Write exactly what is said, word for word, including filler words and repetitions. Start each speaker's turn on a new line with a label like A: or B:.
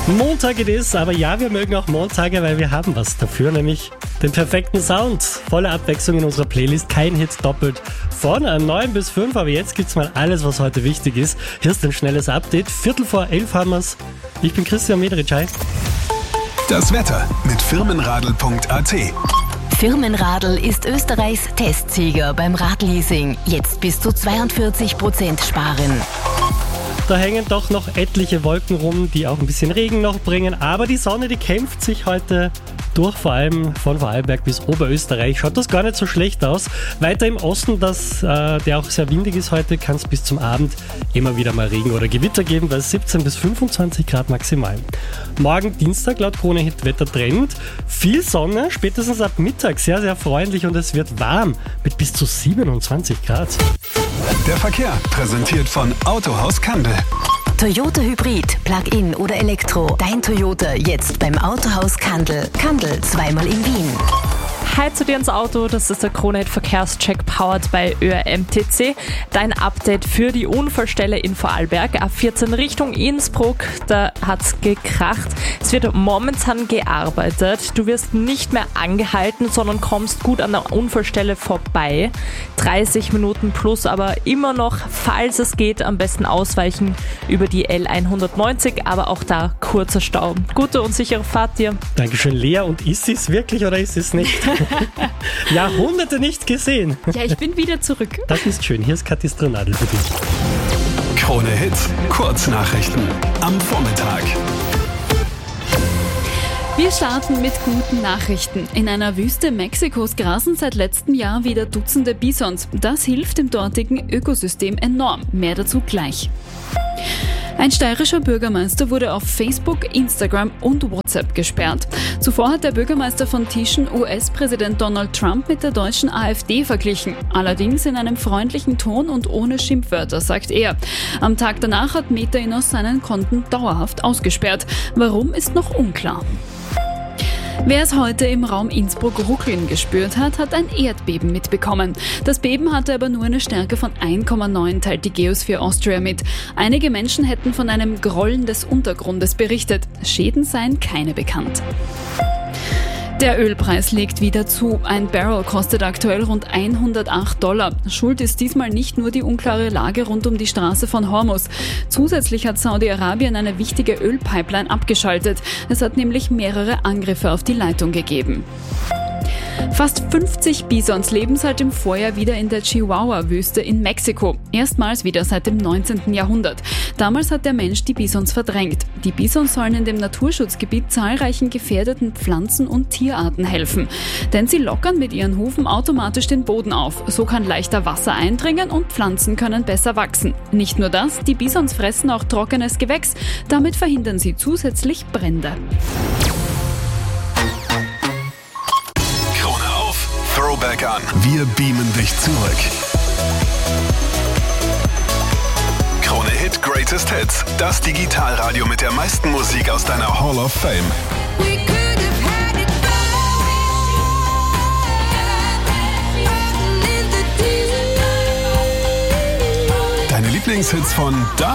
A: Montag it is, aber ja, wir mögen auch Montage, weil wir haben was dafür, nämlich den perfekten Sound. Volle Abwechslung in unserer Playlist, kein Hit doppelt von neun bis fünf, aber jetzt gibt's mal alles, was heute wichtig ist. Hier ist ein schnelles Update, Viertel vor elf haben wir's. Ich bin Christian Mederitsch.
B: Das Wetter mit firmenradl punkt a t.
C: Firmenradl ist Österreichs Testsieger beim Radleasing. Jetzt bis zu zweiundvierzig Prozent sparen.
A: Da hängen doch noch etliche Wolken rum, die auch ein bisschen Regen noch bringen. Aber die Sonne, die kämpft sich heute durch, vor allem von Vorarlberg bis Oberösterreich. Schaut das gar nicht so schlecht aus. Weiter im Osten, das, äh, der auch sehr windig ist heute, kann es bis zum Abend immer wieder mal Regen oder Gewitter geben, bei siebzehn bis fünfundzwanzig Grad maximal. Morgen Dienstag laut Krone-Hit Wettertrend. Viel Sonne, spätestens ab Mittag sehr, sehr freundlich und es wird warm mit bis zu siebenundzwanzig Grad.
B: Der Verkehr präsentiert von Autohaus Kandel.
C: Toyota Hybrid, Plug-in oder Elektro. Dein Toyota jetzt beim Autohaus Kandel. Kandel, zweimal in Wien.
D: Hi zu dir ins Auto, das ist der Krone-Hit Verkehrscheck powered bei Ö R M T C. Dein Update für die Unfallstelle in Vorarlberg. A vierzehn Richtung Innsbruck, da hat's gekracht. Es wird momentan gearbeitet. Du wirst nicht mehr angehalten, sondern kommst gut an der Unfallstelle vorbei. dreißig Minuten plus, aber immer noch, falls es geht, am besten ausweichen über die L hundertneunzig, aber auch da kurzer Stau. Gute und sichere Fahrt dir.
A: Dankeschön, Lea. Und ist es wirklich oder ist es nicht? Jahrhunderte nicht gesehen.
D: Ja, ich bin wieder zurück.
A: Das ist schön. Hier ist Kathi Stronadl für dich.
B: Krone Hit, Kurznachrichten am Vormittag.
E: Wir starten mit guten Nachrichten. In einer Wüste Mexikos grasen seit letztem Jahr wieder Dutzende Bisons. Das hilft dem dortigen Ökosystem enorm. Mehr dazu gleich. Ein steirischer Bürgermeister wurde auf Facebook, Instagram und WhatsApp gesperrt. Zuvor hat der Bürgermeister von Tischen U S-Präsident Donald Trump mit der deutschen AfD verglichen. Allerdings in einem freundlichen Ton und ohne Schimpfwörter, sagt er. Am Tag danach hat Meta ihn aus seinen Konten dauerhaft ausgesperrt. Warum, ist noch unklar. Wer es heute im Raum Innsbruck ruckeln gespürt hat, hat ein Erdbeben mitbekommen. Das Beben hatte aber nur eine Stärke von eins Komma neun, teilt die Geosphere Austria mit. Einige Menschen hätten von einem Grollen des Untergrundes berichtet. Schäden seien keine bekannt. Der Ölpreis legt wieder zu. Ein Barrel kostet aktuell rund hundertacht Dollar. Schuld ist diesmal nicht nur die unklare Lage rund um die Straße von Hormuz. Zusätzlich hat Saudi-Arabien eine wichtige Ölpipeline abgeschaltet. Es hat nämlich mehrere Angriffe auf die Leitung gegeben. Fast fünfzig Bisons leben seit dem Vorjahr wieder in der Chihuahua-Wüste in Mexiko. Erstmals wieder seit dem neunzehnten Jahrhundert. Damals hat der Mensch die Bisons verdrängt. Die Bisons sollen in dem Naturschutzgebiet zahlreichen gefährdeten Pflanzen- und Tierarten helfen. Denn sie lockern mit ihren Hufen automatisch den Boden auf. So kann leichter Wasser eindringen und Pflanzen können besser wachsen. Nicht nur das, die Bisons fressen auch trockenes Gewächs. Damit verhindern sie zusätzlich Brände.
B: Throwback an. Wir beamen dich zurück. Krone Hit Greatest Hits. Das Digitalradio mit der meisten Musik aus deiner Hall of Fame. Deine Lieblingshits von da